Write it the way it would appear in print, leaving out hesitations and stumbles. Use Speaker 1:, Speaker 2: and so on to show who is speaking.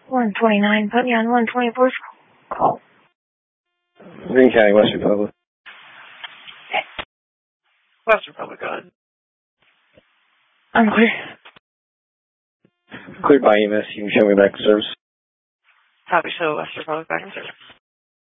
Speaker 1: 129, put me on 124's call.
Speaker 2: Greene County, West Republic.
Speaker 3: West Republic, go ahead.
Speaker 1: I'm clear.
Speaker 2: Cleared by EMS. You can show me back to service.
Speaker 3: Copy, show West Republic back in service.